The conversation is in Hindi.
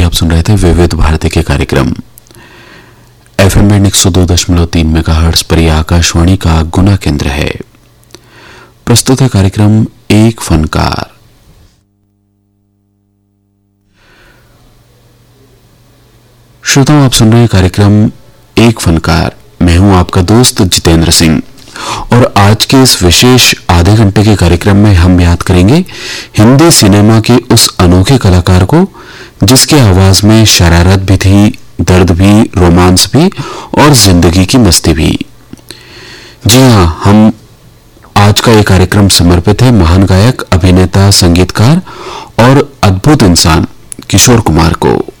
आप सुन रहे थे विविध भारती के कार्यक्रम एफएम बैंड 102.3 मेगाहर्ट्ज पर यह आकाशवाणी का गुना केंद्र है। प्रस्तुत है कार्यक्रम एक फनकार। श्रोताओं, आप सुन रहे हैं कार्यक्रम एक फनकार। मैं हूं आपका दोस्त जितेंद्र सिंह और आज के इस विशेष आधे घंटे के कार्यक्रम में हम याद करेंगे हिंदी सिनेमा के उस अनोखे कलाकार को जिसके आवाज में शरारत भी थी, दर्द भी, रोमांस भी और जिंदगी की मस्ती भी। जी हां, हम आज का ये कार्यक्रम समर्पित है महान गायक, अभिनेता, संगीतकार और अद्भुत इंसान किशोर कुमार को।